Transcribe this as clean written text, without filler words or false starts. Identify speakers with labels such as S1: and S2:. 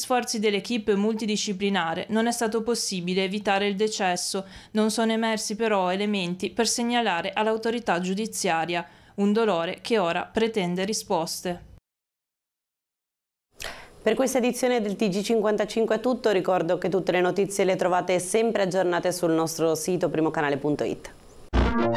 S1: sforzi dell'equipe multidisciplinare non è stato possibile evitare il decesso, non sono emersi però elementi per segnalare all'autorità giudiziaria, un dolore che ora pretende risposte.
S2: Per questa edizione del TG55 è tutto, ricordo che tutte le notizie le trovate sempre aggiornate sul nostro sito primocanale.it.